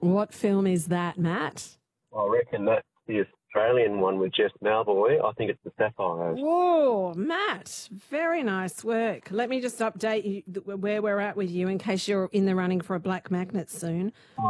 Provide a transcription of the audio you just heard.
What film is that, Matt? I reckon that's the Australian one with Jess Mauboy. I think it's the Sapphires. Whoa, Matt, very nice work. Let me just update you where we're at with you in case you're in the running for a Black Magnet soon.